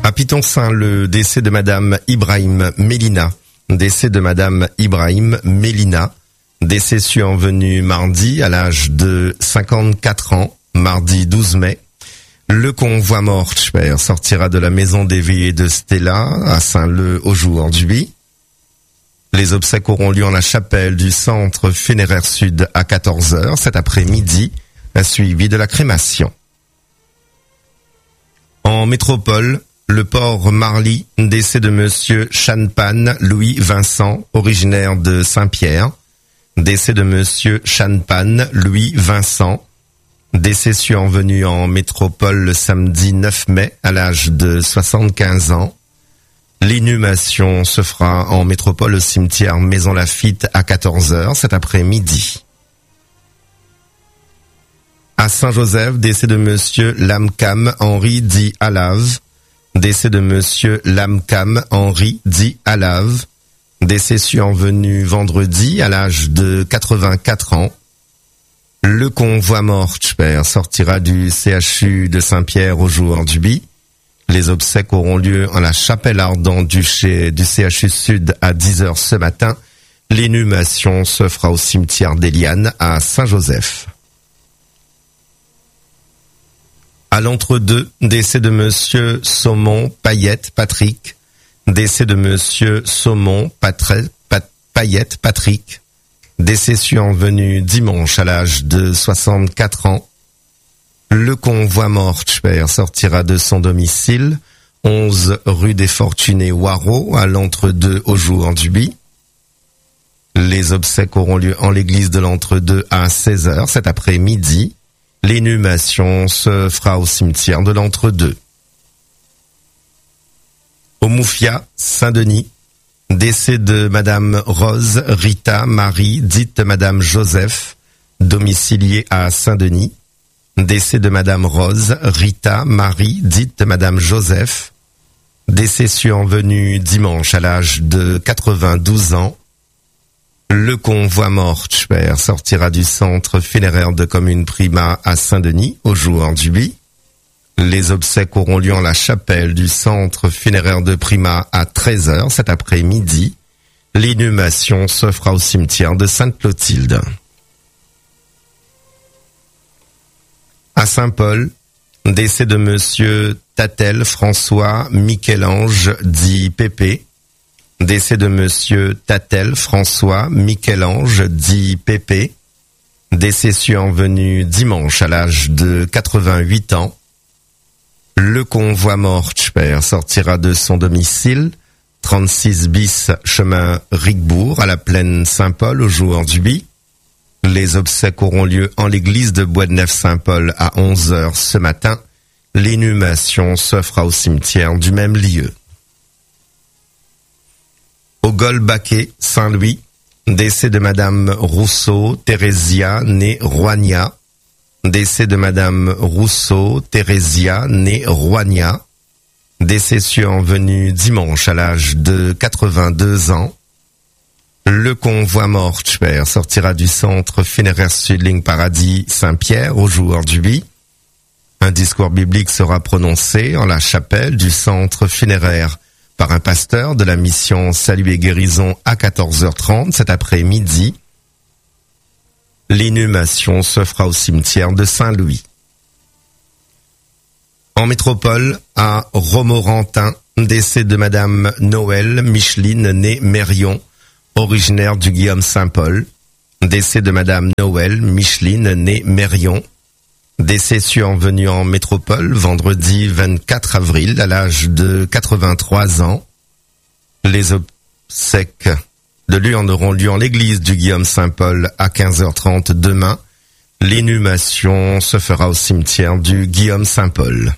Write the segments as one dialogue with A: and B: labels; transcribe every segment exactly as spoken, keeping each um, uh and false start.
A: À Piton-Saint, le décès de Madame Ibrahim Mélina. Décès de Madame Ibrahim Mélina. Décès survenu mardi à l'âge de cinquante-quatre ans, mardi douze mai. Le convoi mortuaire sortira de la maison des veillées de Stella à Saint-Leu aujourd'hui. Les obsèques auront lieu en la chapelle du centre funéraire sud à quatorze heures cet après-midi, suivi de la crémation. En métropole, le port Marly, décès de monsieur Chanpan Louis Vincent, originaire de Saint-Pierre. Décès de monsieur Chanpan Louis Vincent. Décès survenu en métropole le samedi neuf mai à l'âge de soixante-quinze ans. L'inhumation se fera en métropole au cimetière Maison Lafitte à quatorze heures cet après-midi. À Saint-Joseph, décès de monsieur Lamcam Henri dit Alave. Décès de monsieur Lamcam Henri dit Alave. Décès survenu vendredi à l'âge de quatre-vingt-quatre ans. Le convoi mortuaire sortira du C H U de Saint-Pierre aujourd'hui. Les obsèques auront lieu en la chapelle ardente du, chez, du C H U Sud à dix heures ce matin. L'inhumation se fera au cimetière des Lianes à Saint-Joseph. À l'entre-deux, décès de monsieur Saumon Payette Patrick. Décès de monsieur Saumon Patre, Pat, Payette Patrick. Décès survenu dimanche à l'âge de soixante-quatre ans. Le convoi mortuaire sortira de son domicile, onze rue des Fortunés Waro, à l'entre-deux aujourd'hui. Les obsèques auront lieu en l'église de l'entre-deux à seize heures cet après-midi. L'inhumation se fera au cimetière de l'entre-deux. Au Moufia, Saint-Denis, décès de Madame Rose Rita Marie, dite Madame Joseph, domiciliée à Saint-Denis. Décès de Madame Rose Rita Marie, dite Madame Joseph. Décès survenu dimanche à l'âge de quatre-vingt-douze ans. Le convoi mortuaire sortira du centre funéraire de commune Prima à Saint-Denis aujourd'hui. Les obsèques auront lieu en la chapelle du centre funéraire de Prima à treize heures cet après-midi. L'inhumation se fera au cimetière de Sainte-Clotilde. À Saint-Paul, décès de monsieur Tatel François Michel-Ange dit Pépé. Décès de monsieur Tatel François Michel-Ange dit Pépé. Décès survenu dimanche à l'âge de quatre-vingt-huit ans. Le convoi mortuaire sortira de son domicile, trente-six bis chemin Rigbourg à la plaine Saint-Paul aujourd'hui. Les obsèques auront lieu en l'église de Bois-de-Neuf-Saint-Paul à onze heures ce matin. L'inhumation se fera au cimetière du même lieu. Au Golbaquet, Saint-Louis, décès de Madame Rousseau Thérésia, née Roigna. Décès de Madame Rousseau Thérésia, née Roigna. Décès survenu dimanche à l'âge de quatre-vingt-deux ans. Le convoi mortuaire sortira du centre funéraire Sud-Ligne Paradis Saint-Pierre aujourd'hui. Un discours biblique sera prononcé en la chapelle du centre funéraire par un pasteur de la mission Salut et Guérison à quatorze heures trente cet après-midi. L'inhumation se fera au cimetière de Saint-Louis. En métropole, à Romorantin, décès de Madame Noël Micheline née Mérion, originaire du Guillaume Saint-Paul. Décès de Madame Noël Micheline née Mérion. Décès survenu en métropole vendredi vingt-quatre avril à l'âge de quatre-vingt-trois ans. Les obsèques de l'urne auront lieu en l'église du Guillaume Saint-Paul à quinze heures trente demain. L'inhumation se fera au cimetière du Guillaume Saint-Paul.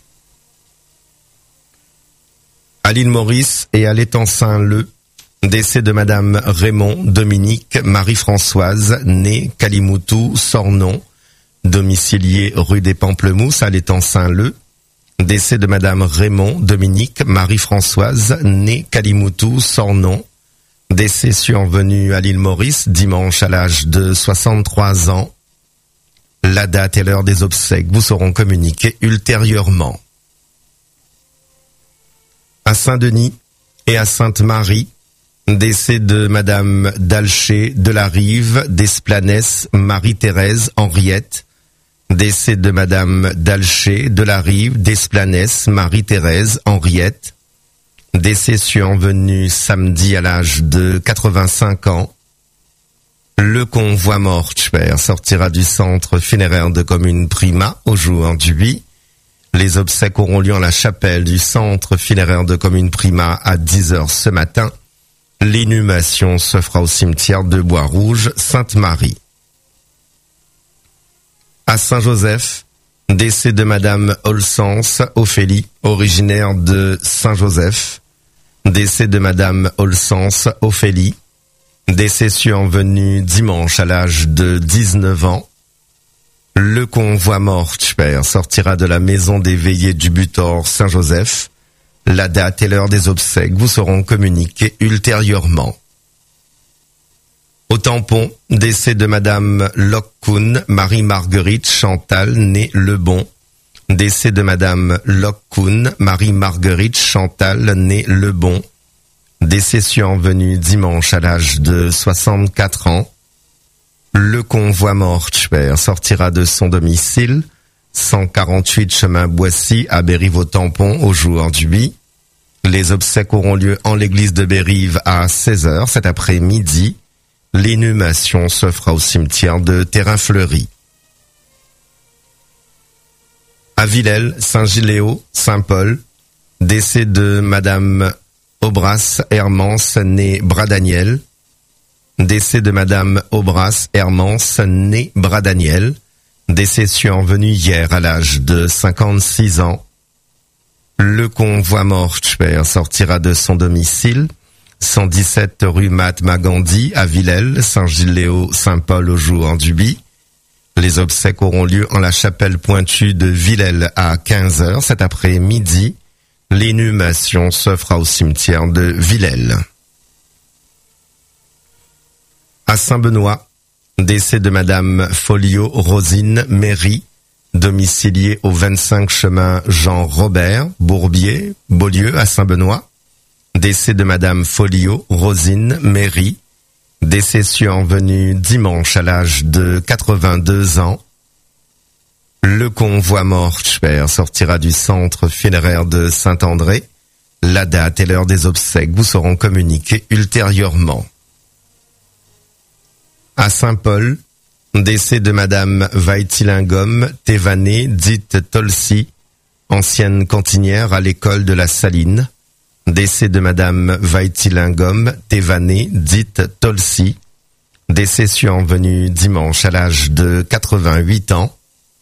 A: À l'île Maurice et à l'étang Saint-Leu, décès de Madame Raymond Dominique Marie-Françoise née Kalimoutou Sornon, domiciliée rue des Pamplemousses à l'étang Saint-Leu. Décès de Madame Raymond Dominique Marie-Françoise née Kalimoutou Sornon. Décès survenu à l'île Maurice dimanche à l'âge de soixante-trois ans. La date et l'heure des obsèques vous seront communiquées ultérieurement. À Saint-Denis et à Sainte-Marie, décès de Madame Dalcher de la Rive, d'Esplanès, Marie-Thérèse, Henriette. Décès de Madame Dalcher de la Rive, d'Esplanès, Marie-Thérèse, Henriette. Décès survenu samedi à l'âge de quatre-vingt-cinq ans. Le convoi mortuaire sortira du centre funéraire de commune Prima au jour du huit. Les obsèques auront lieu en la chapelle du centre funéraire de commune Prima à dix heures ce matin. L'inhumation se fera au cimetière de Bois-Rouge, Sainte-Marie. À Saint-Joseph, décès de Madame Olsens Ophélie, originaire de Saint-Joseph. Décès de Madame Olsens Ophélie. Décès survenu dimanche à l'âge de dix-neuf ans. Le convoi mortuaire sortira de la maison des veillées du Butor Saint-Joseph. La date et l'heure des obsèques vous seront communiquées ultérieurement. Au tampon, décès de Madame Locquoun, Marie-Marguerite Chantal, née Lebon. Décès de Madame Locquoun, Marie-Marguerite Chantal, née Lebon. Décès survenu dimanche à l'âge de soixante-quatre ans. Le convoi mortuaire sortira de son domicile, cent quarante-huit chemin Boissy à Bérive-au-Tampon au jour du huit. Les obsèques auront lieu en l'église de Bérive à seize heures cet après-midi. L'inhumation se fera au cimetière de Terrain-Fleuri. À Villèle, Saint-Giléo, Saint-Paul, décès de Madame Aubras Hermance, née Bradaniel. Décès de Madame Aubras Hermance, née Bradaniel. Décès survenu hier à l'âge de cinquante-six ans. Le convoi mortuaire sortira de son domicile, cent dix-sept rue Mahatma Gandhi à Villèle, Saint-Giléo, Saint-Paul au jour du huit. Les obsèques auront lieu en la chapelle pointue de Villèle à quinze heures cet après-midi. L'inhumation se fera au cimetière de Villèle. À Saint-Benoît, décès de Madame Folio Rosine Méry, domiciliée au vingt-cinq chemin Jean Robert, Bourbier, Beaulieu à Saint-Benoît. Décès de Madame Folio Rosine Méry, décès survenu dimanche à l'âge de quatre-vingt-deux ans. Le convoi mortuaire sortira du centre funéraire de Saint-André. La date et l'heure des obsèques vous seront communiquées ultérieurement. À Saint-Paul, décès de Madame Vaïtilingom Thévané, dite Tolsi, ancienne cantinière à l'école de la Saline. Décès de Madame Vaïtilingom Thévané, dite Tolsi. Décès survenu dimanche à l'âge de quatre-vingt-huit ans.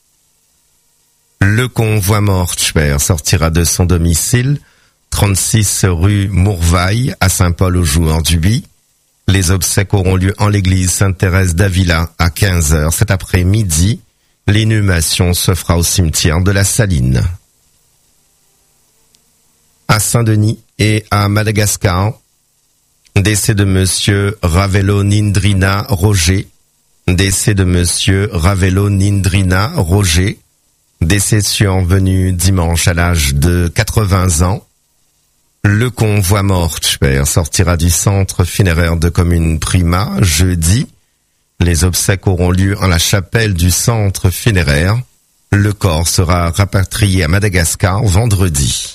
A: Le convoi mortuaire sortira de son domicile, trente-six rue Mourvaille à Saint-Paul au jour du huit. Les obsèques auront lieu en l'église Sainte-Thérèse d'Avila à quinze heures cet après-midi. L'inhumation se fera au cimetière de la Saline. À Saint-Denis et à Madagascar, décès de Monsieur Ravello Nindrina Roger. Décès de Monsieur Ravello Nindrina Roger. Décès survenu dimanche à l'âge de quatre-vingts ans. Le convoi mortuaire sortira du centre funéraire de commune Prima jeudi. Les obsèques auront lieu en la chapelle du centre funéraire. Le corps sera rapatrié à Madagascar vendredi.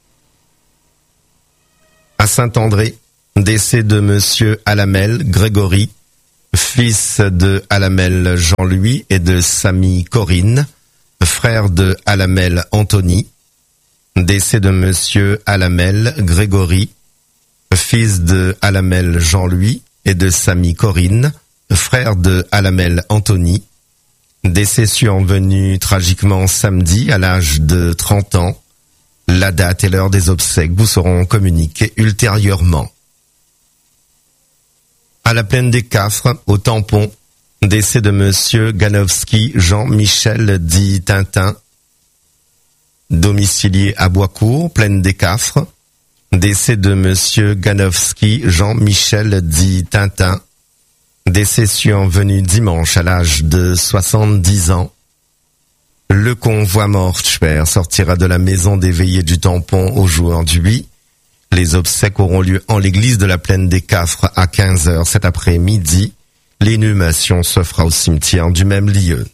A: À Saint-André, décès de Monsieur Alamel Grégory, fils de Alamel Jean-Louis et de Samy Corinne, frère de Alamel Anthony. Décès de Monsieur Alamel Grégory, fils de Alamel Jean-Louis et de Samy Corinne, frère de Alamel Anthony. Décès survenu tragiquement samedi à l'âge de trente ans. La date et l'heure des obsèques vous seront communiquées ultérieurement. À la plaine des Cafres, au Tampon, décès de Monsieur Ganowski Jean-Michel dit Tintin, domicilié à Boiscourt, plaine des Cafres. Décès de Monsieur Ganowski Jean-Michel dit Tintin, décès survenu dimanche à l'âge de soixante-dix ans. Le convoi mortuaire sortira de la maison des veillées du Tampon au jour du huit. Les obsèques auront lieu en l'église de la Plaine des Cafres à quinze heures cet après-midi. L'inhumation se fera au cimetière du même lieu.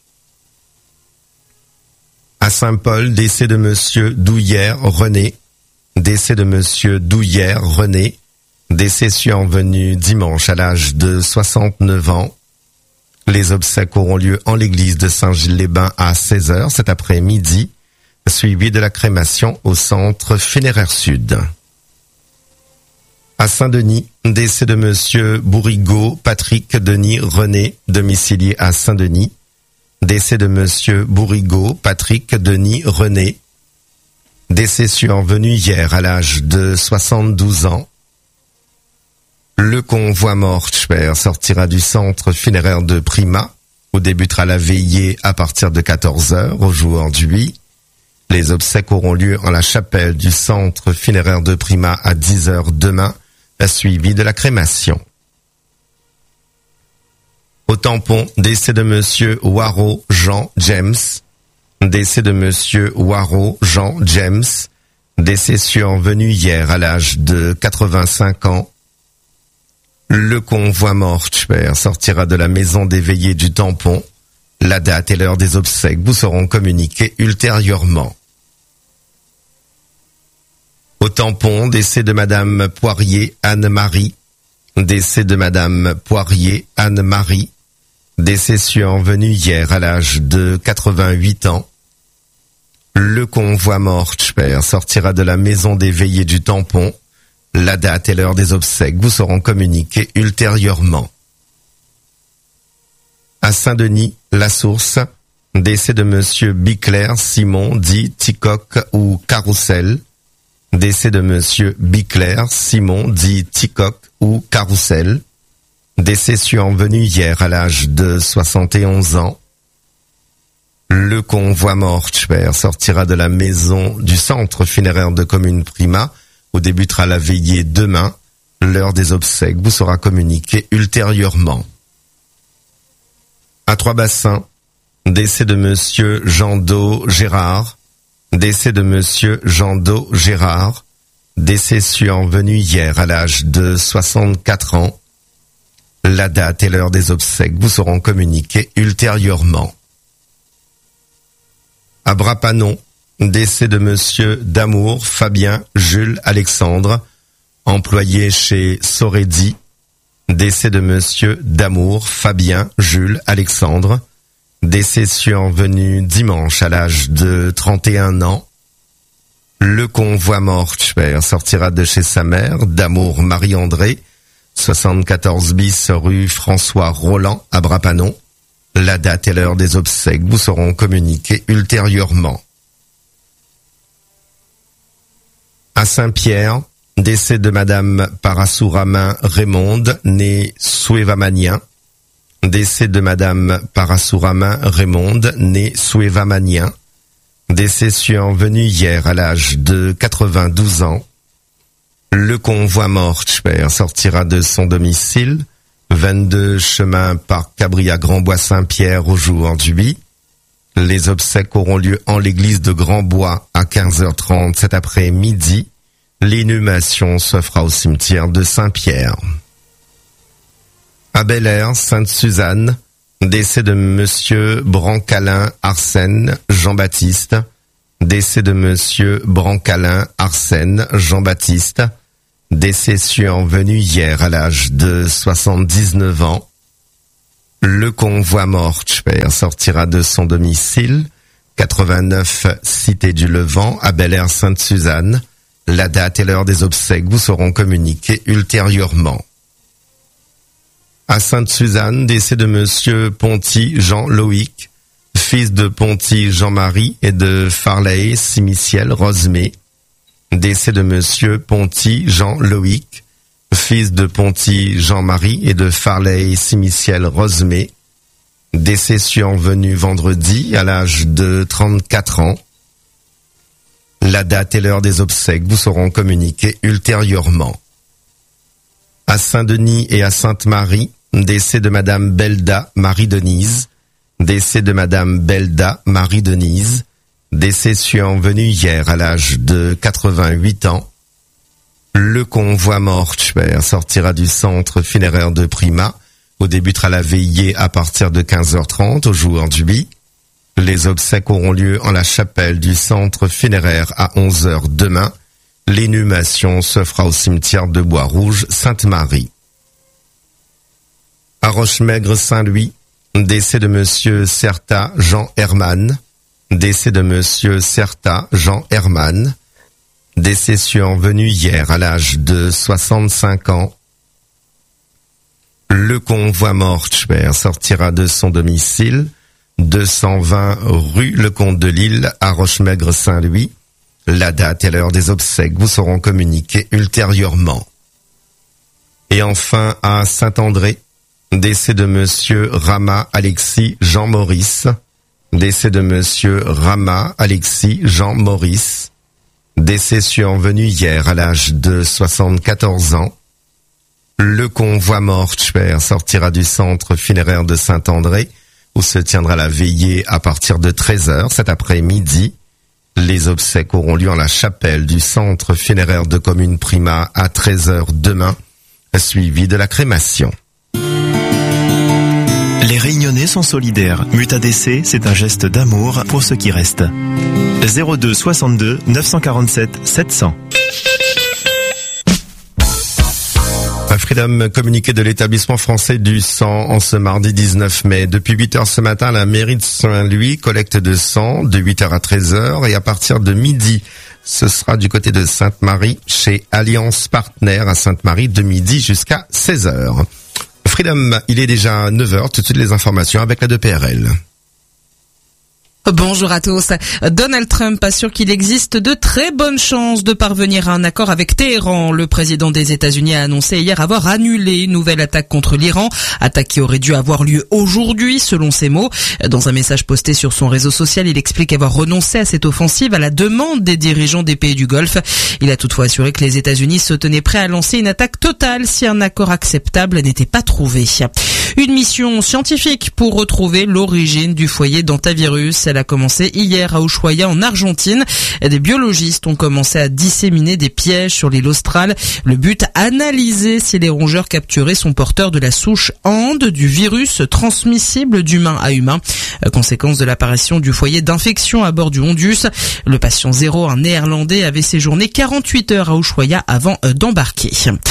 A: À Saint-Paul, décès de monsieur Douillère René. Décès de monsieur Douillère René. Décès survenu dimanche à l'âge de soixante-neuf ans. Les obsèques auront lieu en l'église de Saint-Gilles-les-Bains à seize heures cet après-midi, suivi de la crémation au centre funéraire sud. À Saint-Denis, décès de monsieur Bourrigaud Patrick Denis René, domicilié à Saint-Denis. Décès de monsieur Bourrigaud Patrick Denis René. Décès survenu hier à l'âge de soixante-douze ans. Le convoi mortuaire sortira du centre funéraire de Prima, où débutera la veillée à partir de quatorze heures aujourd'hui. Les obsèques auront lieu en la chapelle du centre funéraire de Prima à dix heures demain, suivi de la crémation. Au tampon, décès de monsieur Waro Jean James. Décès de monsieur Waro Jean James. Décès survenu hier à l'âge de quatre-vingt-cinq ans. Le convoi mortuaire sortira de la maison des veillées du tampon. La date et l'heure des obsèques vous seront communiquées ultérieurement. Au tampon, décès de madame Poirier Anne-Marie. Décès de madame Poirier Anne-Marie. Décès survenu hier à l'âge de quatre-vingt-huit ans. Le convoi mortuaire sortira de la maison des veillées du tampon. La date et l'heure des obsèques vous seront communiquées ultérieurement. À Saint-Denis, la source, décès de monsieur Biclair Simon dit Ticoc ou Carrousel. Décès de monsieur Biclair Simon dit Ticoc ou Carrousel. Décès survenu hier à l'âge de soixante et onze ans. Le convoi mortuaire sortira de la maison du centre funéraire de commune Prima, où débutera la veillée demain. L'heure des obsèques vous sera communiquée ultérieurement. À Trois-Bassins, décès de monsieur Jean-Do Gérard. Décès de monsieur Jean-Do Gérard. Décès survenu hier à l'âge de soixante-quatre ans. La date et l'heure des obsèques vous seront communiquées ultérieurement. À Brapanon, décès de monsieur Damour Fabien Jules Alexandre, employé chez Soredi. Décès de monsieur Damour Fabien Jules Alexandre. Décès survenu dimanche à l'âge de trente et un ans. Le convoi mortuaire sortira de chez sa mère, Damour Marie-André, soixante-quatorze bis rue François Roland à Brapanon. La date et l'heure des obsèques vous seront communiquées ultérieurement. À Saint-Pierre, décès de madame Parasouramin Raymonde, née Souévamanien. Décès de madame Parasouramin Raymonde, née Souévamanien. Décès survenu hier à l'âge de quatre-vingt-douze ans. Le convoi mortuaire sortira de son domicile, vingt-deux chemin Parc Cabria Grand-Bois Saint-Pierre aujourd'hui. Les obsèques auront lieu en l'église de Grand-Bois à quinze heures trente cet après-midi. L'inhumation se fera au cimetière de Saint-Pierre. À Bel-Air, Sainte-Suzanne, décès de monsieur Brancalin Arsène Jean-Baptiste. Décès de monsieur Brancalin Arsène Jean-Baptiste. Décès survenu hier à l'âge de soixante-dix-neuf ans. Le convoi mortuaire sortira de son domicile, quatre-vingt-neuf Cité du Levant à Bel-Air Sainte-Suzanne. La date et l'heure des obsèques vous seront communiquées ultérieurement. À Sainte-Suzanne, décès de monsieur Ponty Jean-Loïc, fils de Ponty Jean-Marie et de Farley Simiciel Rosemay. Décès de monsieur Ponty Jean-Loïc, fils de Ponty Jean-Marie et de Farley Simiciel Rosemay. Décès survenu vendredi à l'âge de trente-quatre ans. La date et l'heure des obsèques vous seront communiquées ultérieurement. À Saint-Denis et à Sainte-Marie, décès de madame Belda Marie-Denise. Décès de madame Belda Marie-Denise. Décès survenu hier à l'âge de quatre-vingt-huit ans. Le convoi mortuaire sortira du centre funéraire de Prima, où débutera la veillée à partir de quinze heures trente au jour du Bi. Les obsèques auront lieu en la chapelle du centre funéraire à onze heures demain. L'inhumation se fera au cimetière de Bois-Rouge, Sainte-Marie. À Rochemaigre Saint-Louis, décès de monsieur Certa Jean Herman. Décès de monsieur Certa Jean Herman. Décès survenu hier à l'âge de soixante-cinq ans. Le convoi mortuaire sortira de son domicile, deux cent vingt rue Le Comte de Lille à Rochemaigre Saint-Louis. La date et l'heure des obsèques vous seront communiquées ultérieurement. Et enfin à Saint-André, décès de monsieur Rama Alexis Jean Maurice. Décès de monsieur Rama Alexis Jean Maurice. Décès survenu hier à l'âge de soixante-quatorze ans. Le convoi mortuaire sortira du centre funéraire de Saint-André, où se tiendra la veillée à partir de treize heures cet après-midi. Les obsèques auront lieu en la chapelle du centre funéraire de commune Prima à treize heures demain, suivi de la crémation.
B: Les Réunionnais sont solidaires. Muta D C, c'est un geste d'amour pour ceux qui restent. zéro deux soixante-deux neuf cent quarante-sept sept cents.
A: Un Freedom communiqué de l'établissement français du sang en ce mardi dix-neuf mai. Depuis huit heures ce matin, la mairie de Saint-Louis collecte de sang de huit heures à treize heures et à partir de midi, ce sera du côté de Sainte-Marie chez Alliance Partenaire à Sainte-Marie de midi jusqu'à seize heures. Freedom, il est déjà neuf heures, tout de suite les informations avec la deux P R L.
C: Bonjour à tous. Donald Trump assure qu'il existe de très bonnes chances de parvenir à un accord avec Téhéran. Le président des États-Unis a annoncé hier avoir annulé une nouvelle attaque contre l'Iran, attaque qui aurait dû avoir lieu aujourd'hui, selon ses mots. Dans un message posté sur son réseau social, il explique avoir renoncé à cette offensive à la demande des dirigeants des pays du Golfe. Il a toutefois assuré que les États-Unis se tenaient prêts à lancer une attaque totale si un accord acceptable n'était pas trouvé. Une mission scientifique pour retrouver l'origine du foyer d'hantavirus. Elle a commencé hier à Ushuaia en Argentine. Des biologistes ont commencé à disséminer des pièges sur l'île australe. Le but, analyser si les rongeurs capturés sont porteurs de la souche Ande, du virus transmissible d'humain à humain. Conséquence de l'apparition du foyer d'infection à bord du Hondus. Le patient zéro, un néerlandais, avait séjourné quarante-huit heures à Ushuaia avant d'embarquer.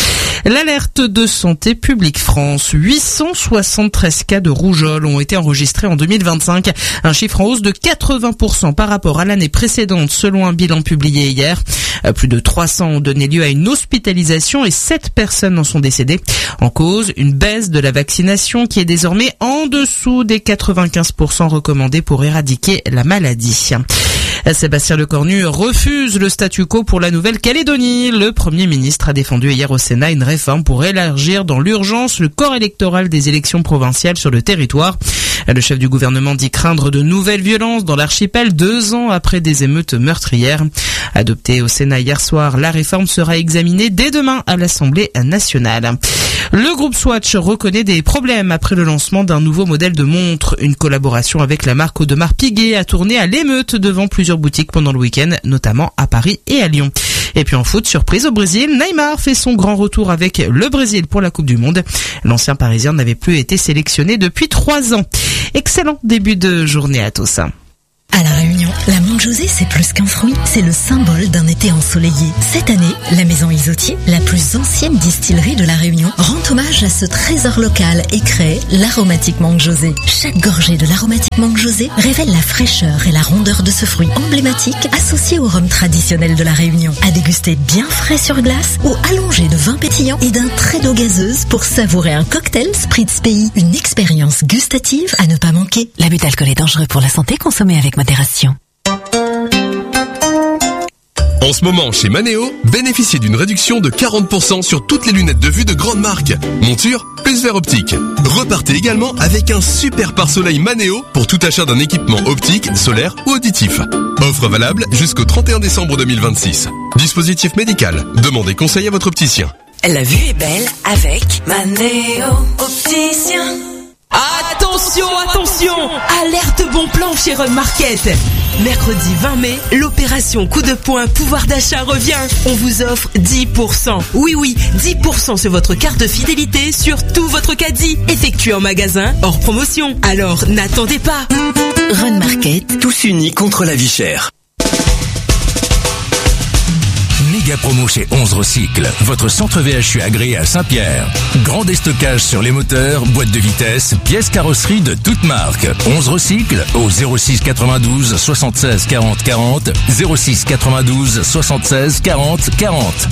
C: L'alerte de Santé publique France. huit cent soixante-treize cas de rougeole ont été enregistrés en deux mille vingt-cinq. Un chiffre en hausse de quatre-vingts pour cent par rapport à l'année précédente, selon un bilan publié hier. Plus de trois cents ont donné lieu à une hospitalisation et sept personnes en sont décédées. En cause, une baisse de la vaccination qui est désormais en dessous des quatre-vingt-quinze pour cent recommandés pour éradiquer la maladie. Sébastien Lecornu refuse le statu quo pour la Nouvelle-Calédonie. Le Premier ministre a défendu hier au Sénat une réforme pour élargir dans l'urgence le corps électoral des élections provinciales sur le territoire. Le chef du gouvernement dit craindre de nouvelles violences dans l'archipel deux ans après des émeutes meurtrières. Adoptée au Sénat hier soir, la réforme sera examinée dès demain à l'Assemblée nationale. Le groupe Swatch reconnaît des problèmes après le lancement d'un nouveau modèle de montre. Une collaboration avec la marque Audemars Piguet a tourné à l'émeute devant plusieurs boutiques pendant le week-end, notamment à Paris et à Lyon. Et puis en foot, surprise au Brésil, Neymar fait son grand retour avec le Brésil pour la Coupe du Monde. L'ancien Parisien n'avait plus été sélectionné depuis trois ans. Excellent début de journée à tous.
D: À La Réunion, la Monte José, c'est plus qu'un fruit, c'est le symbole d'un été ensoleillé. Cette année, la maison Isotier, la plus ancienne distillerie de La Réunion, rend hommage à ce trésor local et crée l'aromatique Mangue José. Chaque gorgée de l'aromatique Mangue José révèle la fraîcheur et la rondeur de ce fruit emblématique associé au rhum traditionnel de La Réunion. À déguster bien frais sur glace ou allongé de vin pétillant et d'un trait d'eau gazeuse pour savourer un cocktail Spritz Pays. Une expérience gustative à ne pas manquer. L'abus d'alcool est dangereux pour la santé, consommé avec modération.
E: En ce moment, chez Manéo, bénéficiez d'une réduction de quarante pour cent sur toutes les lunettes de vue de grande marque. Monture, plus verre optique. Repartez également avec un super pare-soleil Manéo pour tout achat d'un équipement optique, solaire ou auditif. Offre valable jusqu'au trente et un décembre deux mille vingt-six. Dispositif médical. Demandez conseil à votre opticien.
F: La vue est belle avec Manéo Opticien.
G: Attention, attention! Alerte bon plan chez Run Market! Mercredi vingt mai, l'opération coup de poing pouvoir d'achat revient. On vous offre dix pour cent. Oui, oui, dix pour cent sur votre carte fidélité sur tout votre caddie. Effectué en magasin, hors promotion. Alors, n'attendez pas.
D: Run Market.
H: Tous unis contre la vie chère. Méga promo chez onze Recycle, votre centre V H U agréé à Saint-Pierre. Grand déstockage sur les moteurs, boîtes de vitesse, pièces carrosserie de toutes marques. onze Recycle au zéro six quatre-vingt-douze soixante-seize quarante quarante, zéro six quatre-vingt-douze soixante-seize quarante quarante.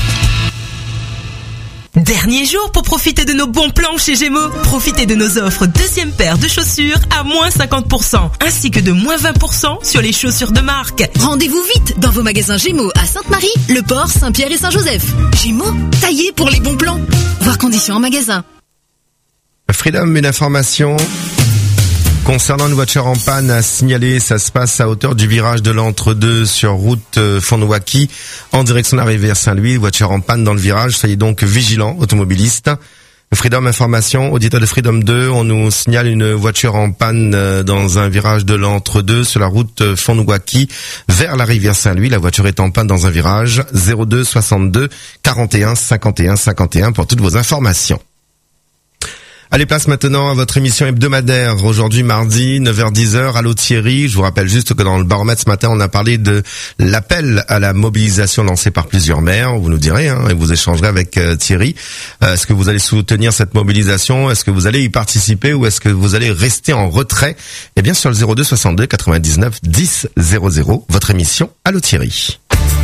G: Dernier jour pour profiter de nos bons plans chez Gémeaux. Profitez de nos offres deuxième paire de chaussures à moins cinquante pour cent, ainsi que de moins vingt pour cent sur les chaussures de marque.
D: Rendez-vous vite dans vos magasins Gémeaux à Sainte-Marie, Le Port, Saint-Pierre et Saint-Joseph. Gémeaux, taillé pour les bons plans. Voir conditions en magasin.
A: Freedom, une information concernant une voiture en panne à signaler. Ça se passe à hauteur du virage de l'Entre-deux sur route Fondouaki en direction de la rivière Saint-Louis. Voiture en panne dans le virage. Soyez donc vigilants, automobilistes. Freedom Information, auditeur de Freedom deux, on nous signale une voiture en panne dans un virage de l'Entre-deux sur la route Fondouaki vers la rivière Saint-Louis. La voiture est en panne dans un virage. zéro deux soixante-deux quarante et un cinquante et un cinquante et un pour toutes vos informations. Allez, place maintenant à votre émission hebdomadaire. Aujourd'hui, mardi, neuf heures dix, Allô Thierry. Je vous rappelle juste que dans le baromètre ce matin, on a parlé de l'appel à la mobilisation lancé par plusieurs maires. Vous nous direz, hein, et vous échangerez avec euh, Thierry. Euh, est-ce que vous allez soutenir cette mobilisation? Est-ce que vous allez y participer ou est-ce que vous allez rester en retrait? Eh bien, sur le zéro deux soixante-deux quatre-vingt-dix-neuf dix zéro zéro, votre émission Allô Thierry.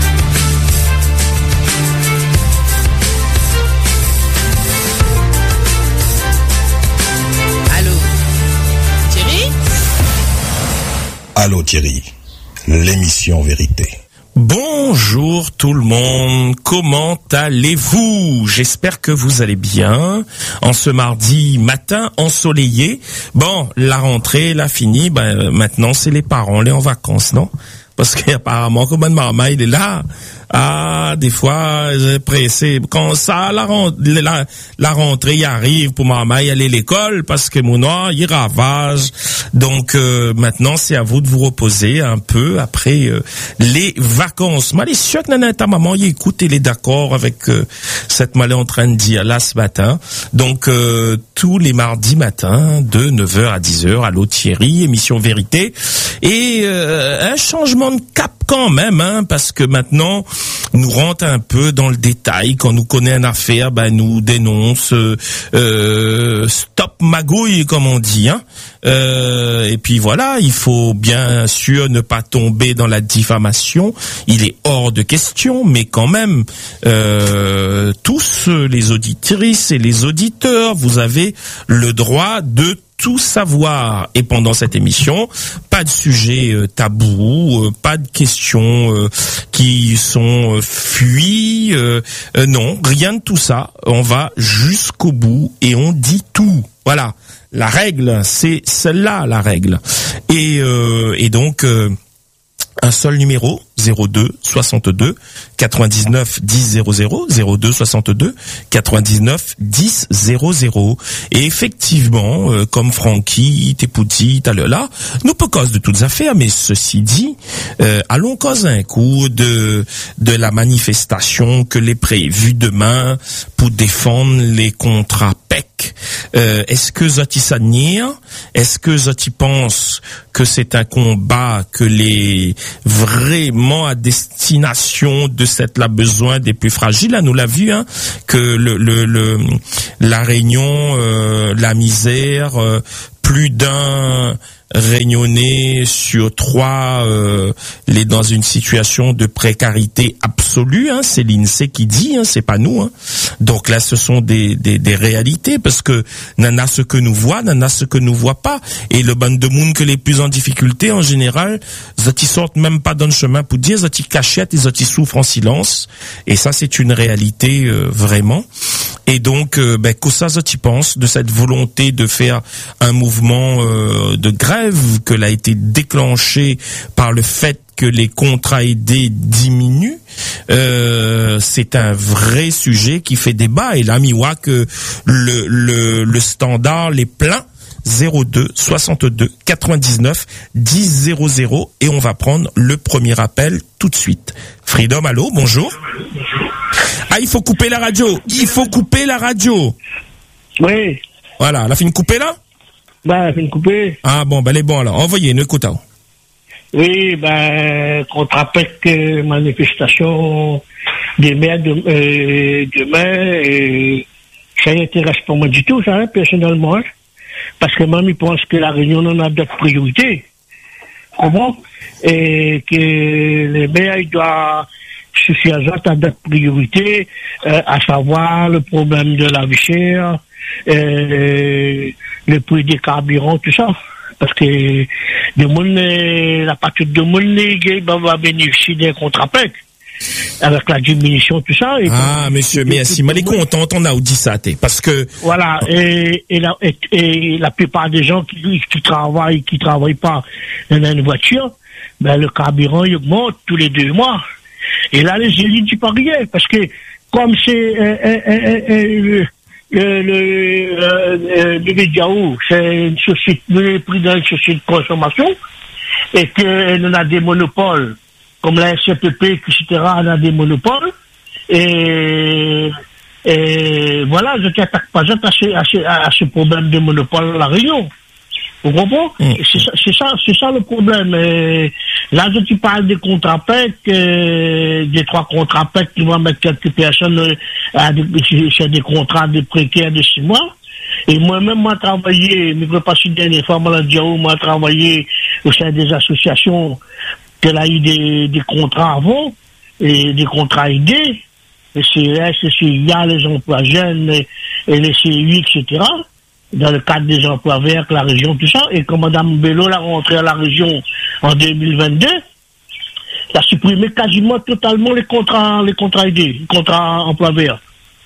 I: Allô Thierry, l'émission Vérité.
J: Bonjour tout le monde, comment allez-vous? J'espère que vous allez bien. En ce mardi matin ensoleillé. Bon, la rentrée, la finie, ben maintenant c'est les parents, les en vacances, non? Parce qu'apparemment, comme maman, il est là. Ah, des fois, j'ai pressé. Quand ça, la, la, la rentrée y arrive pour maman y aller à l'école parce que mon noir, il ravage. Donc, euh, maintenant, c'est à vous de vous reposer un peu après euh, les vacances. Mais les sûr que nana ta maman, il écoute, il est d'accord avec euh, cette malée en train de dire là ce matin. Donc, euh, tous les mardis matins, de neuf heures à dix heures, Allô Thierry, émission Vérité. Et euh, un changement de cap quand même, hein, parce que maintenant, nous rentre un peu dans le détail. Quand nous connaît une affaire, ben nous dénonce euh, euh, stop magouille, comme on dit, hein. Euh, et puis voilà, il faut bien sûr ne pas tomber dans la diffamation. Il est hors de question, mais quand même, euh, tous les auditrices et les auditeurs, vous avez le droit de tout savoir. Et pendant cette émission, pas de sujet euh, tabou, euh, pas de questions euh, qui sont euh, fuies, euh, euh, non, rien de tout ça. On va jusqu'au bout et on dit tout. Voilà, la règle, c'est celle-là la règle. Et, euh, et donc, euh, un seul numéro, zéro deux soixante-deux quatre-vingt-dix-neuf dix zéro zéro, zéro deux soixante-deux quatre-vingt-dix-neuf dix zéro zéro. Et effectivement, euh, comme Francky, Tepouti, là, nous peut cause de toutes affaires, mais ceci dit, euh, allons cause un coup de de la manifestation que les prévue demain pour défendre les contrats P E C. Euh, est-ce que Zoti s'admire? Est-ce que Zoti pense que c'est un combat que les vraiment à destination de cette là besoin des plus fragiles? Là, nous l'a vu, hein, que le, le, le la Réunion, euh, la misère, euh, plus d'un réunionnais sur trois euh, les dans une situation de précarité absolue, hein, c'est l'INSEE qui dit, hein, c'est pas nous, hein. Donc là ce sont des des, des réalités, parce que nana ce que nous voit, nana ce que nous voit pas, et le bande de monde que les plus en difficulté en général, ils sortent même pas dans le chemin pour dire, ils cachette, ils souffrent en silence, et ça c'est une réalité euh, vraiment. Et donc euh, ben que ça tu penses de cette volonté de faire un mouvement euh, de grève que l'a été déclenché par le fait que les contrats aidés diminuent, euh, c'est un vrai sujet qui fait débat. Et là, mi voit que le, le, le standard, les pleins, zéro deux soixante-deux quatre-vingt-dix-neuf dix zéro zéro et on va prendre le premier appel tout de suite. Freedom, allô, bonjour. Ah, il faut couper la radio. Il faut couper la radio.
K: Oui.
J: Voilà, elle a fini de couper là?
K: Ben, elle a fini de couper.
J: Ah bon, ben elle est bon alors. Envoyez, nous écoutons.
K: Oui, ben, contre après que manifestation des maires de, euh, demain, et ça n'intéresse pas moi du tout, ça, hein, personnellement. Hein, parce que même, ils pensent que la Réunion en a d'autres priorités. Comment? Et que les maires, ils doivent suffire à d'autres priorités, euh, à savoir le problème de la vie chère, euh, le prix des carburants, tout ça. Parce que le monde, la partie de monde va bénéficier d'un contrat P E C avec la diminution, tout ça. Et
J: ah, comme, monsieur, mais si Maléco, on t'entend à dit ça, parce que...
K: Voilà, et, et, la, et, et la plupart des gens qui, qui travaillent, qui travaillent pas dans une voiture, ben, le carburant, il augmente tous les deux mois. Et là, les élus disent pas rien, parce que, comme c'est, euh, euh, euh, euh, le, le, euh, le Médiaou, c'est une société, le prix d'une société de consommation, et qu'on a des monopoles, comme la S C P P, et cetera, on a des monopoles, et, et voilà, je t'attaque pas, j'attaque à ce, à ce problème de monopole à la Réunion. Vous comprenez? Mmh. C'est ça, c'est ça, c'est ça le problème. Et là, je tu parles des contrats P E C, euh, des trois contrats P E C qui vont mettre quelques personnes euh, à des, sur des contrats de précaires de six mois. Et moi-même, moi, travaillé, mais je ne veux pas citer des femmes à la Diao, moi, travaillé au sein des associations, qu'elle a eu des, des contrats avant, et des contrats aidés, les C S, les C I A, les emplois jeunes, et, et les C U, et cetera, dans le cadre des emplois verts, la région, tout ça, et quand Mme Bello l'a rentré à la région en deux mille vingt-deux, elle a supprimé quasiment totalement les contrats, les contrats aidés, les contrats emploi verts.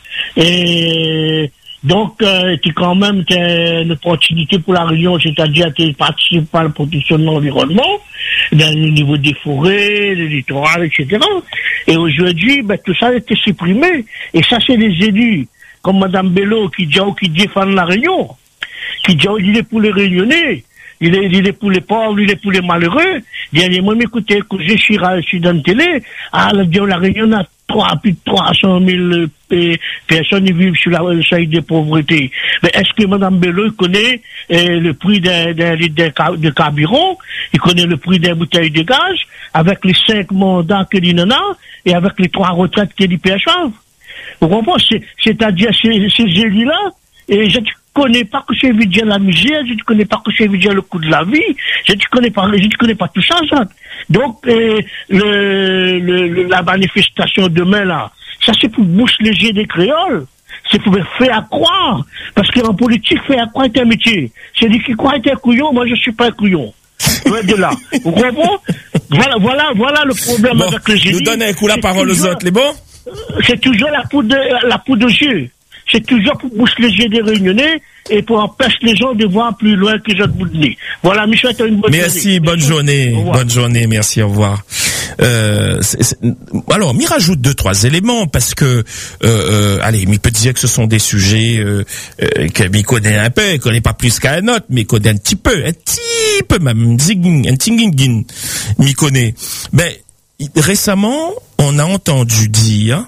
K: Et donc, euh, c'est quand même une opportunité pour la région, c'est-à-dire qu'elle participe à la protection de l'environnement, dans le niveau des forêts, le littoral, et cetera. Et aujourd'hui, ben, tout ça a été supprimé. Et ça, c'est les élus, comme Mme Bello, qui dit, qui défendent la Réunion, qui dit, il est pour les Réunionnais, il est, il est pour les pauvres, il est pour les malheureux. Il dit, moi, écoutez, que je suis, je suis dans la télé, ah, la Réunion a trois, plus de trois cent mille personnes qui vivent sur la, le seuil de pauvreté. Mais est-ce que Mme Bello connaît euh, le prix d'un litre de carburant, il connaît le prix d'une bouteille de gaz, avec les cinq mandats que l'I N A et avec les trois retraites que l'I P H A? Vous comprenez? C'est-à-dire ces, ces élus-là, et je ne connais pas que c'est veut dire la misère, je ne connais pas que c'est veut dire le coût de la vie, je ne connais pas, je ne connais pas tout ça, ça. Donc, euh, le, le, la manifestation demain, là, ça c'est pour boucher les yeux des créoles. C'est pour faire croire. Parce qu'en politique, faire croire est un métier. C'est dit qui croit être un couillon, moi je suis pas un couillon. De là. Vous comprenez? Voilà, voilà, voilà le problème bon, avec le génie.
J: Nous donnez un coup la parole toujours, aux autres, les bons?
K: C'est toujours la poudre de, la poudre de yeux. C'est toujours pour boucher les yeux des Réunionnais et pour empêcher les gens de voir plus loin que je bout de nez. Voilà, Michel, tu as une bonne
J: merci,
K: journée.
J: Bonne journée. Bonne journée, merci, au revoir. Euh, c'est, c'est, alors, m'y rajoute deux, trois éléments parce que, euh, euh, allez, m'y peut dire que ce sont des sujets euh, euh, que m'y connaît un peu, il connaît pas plus qu'un autre, mais connaît un petit peu, un petit peu même, un tingingin, m'y connaît. Mais récemment, on a entendu dire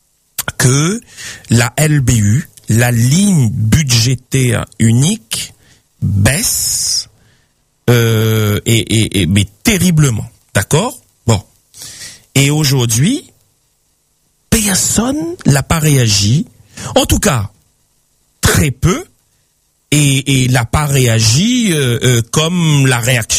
J: que la L B U, la ligne budgétaire unique, baisse, euh, et, et, et mais terriblement, d'accord? Bon. Et aujourd'hui, personne n'a pas réagi. En tout cas, très peu. Et, et n'a pas réagi euh, euh, comme la réaction